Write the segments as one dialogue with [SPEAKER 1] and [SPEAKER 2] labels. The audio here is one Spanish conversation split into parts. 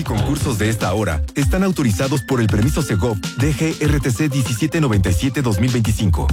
[SPEAKER 1] Concursos de esta hora están autorizados por el permiso Segov DGRTC 1797-2025.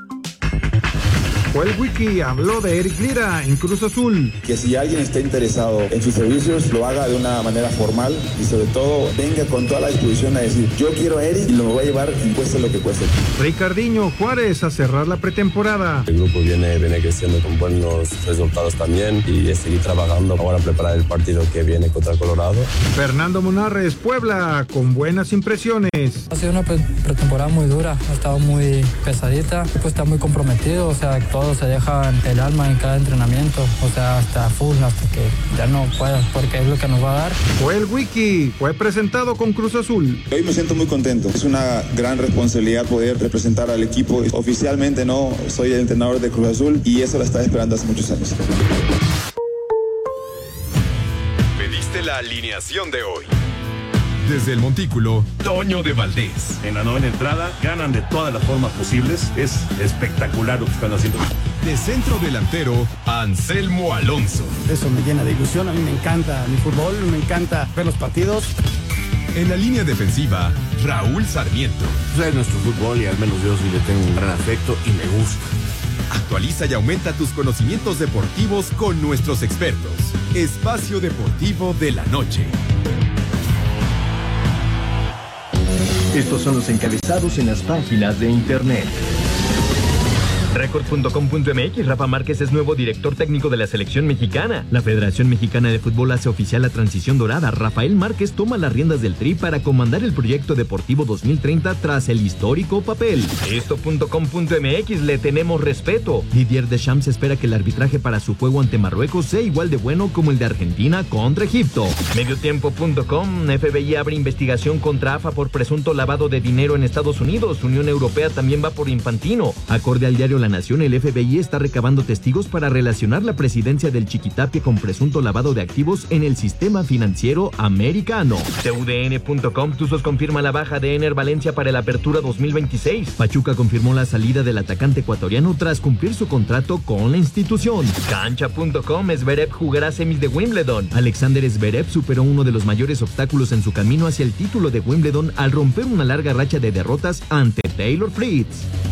[SPEAKER 2] Joel Wiki habló de Eric Lira en Cruz Azul.
[SPEAKER 3] Que si alguien está interesado en sus servicios, lo haga de una manera formal y sobre todo venga con toda la disposición a decir, yo quiero a Eric y lo voy a llevar y cueste lo que cueste.
[SPEAKER 2] Ricardinho Juárez a cerrar la pretemporada.
[SPEAKER 4] El grupo viene creciendo con buenos resultados también y seguir trabajando para preparar el partido que viene contra Colorado.
[SPEAKER 2] Fernando Munarres, Puebla, con buenas impresiones.
[SPEAKER 5] Ha sido una pretemporada muy dura, ha estado muy pesadita, el equipo está muy comprometido, o sea, todos se dejan el alma en cada entrenamiento, o sea, hasta full, hasta que ya no pueda, porque es lo que nos va a dar.
[SPEAKER 2] Joel Wiki fue presentado con Cruz Azul.
[SPEAKER 3] Hoy me siento muy contento, es una gran responsabilidad poder representar al equipo. Oficialmente no, soy el entrenador de Cruz Azul y eso la estaba esperando hace muchos años.
[SPEAKER 1] Pediste la alineación de hoy. Desde el Montículo, Toño de Valdés.
[SPEAKER 6] En la novena entrada, ganan de todas las formas posibles. Es espectacular lo que están haciendo.
[SPEAKER 1] De centro delantero, Anselmo Alonso.
[SPEAKER 7] Eso me llena de ilusión. A mí me encanta mi fútbol, me encanta ver los partidos.
[SPEAKER 1] En la línea defensiva, Raúl Sarmiento.
[SPEAKER 8] Es nuestro fútbol y al menos yo sí le tengo un gran afecto y me gusta.
[SPEAKER 1] Actualiza y aumenta tus conocimientos deportivos con nuestros expertos. Espacio Deportivo de la Noche.
[SPEAKER 9] Estos son los encabezados en las páginas de internet.
[SPEAKER 10] Record.com.mx, Rafa Márquez es nuevo director técnico de la selección mexicana. La Federación Mexicana de Fútbol hace oficial la transición dorada. Rafael Márquez toma las riendas del Tri para comandar el proyecto deportivo 2030 tras el histórico papel. Esto.com.mx, le tenemos respeto. Didier Deschamps espera que el arbitraje para su juego ante Marruecos sea igual de bueno como el de Argentina contra Egipto. Mediotiempo.com, FBI abre investigación contra AFA por presunto lavado de dinero en Estados Unidos. Unión Europea también va por Infantino. Acorde al diario La Nación, el FBI está recabando testigos para relacionar la presidencia del Chiquitapia con presunto lavado de activos en el sistema financiero americano. TUDN.com, Tuzos confirma la baja de Ener Valencia para el Apertura 2026. Pachuca confirmó la salida del atacante ecuatoriano tras cumplir su contrato con la institución. Cancha.com, Zverev jugará semis de Wimbledon. Alexander Zverev superó uno de los mayores obstáculos en su camino hacia el título de Wimbledon al romper una larga racha de derrotas ante Taylor Fritz.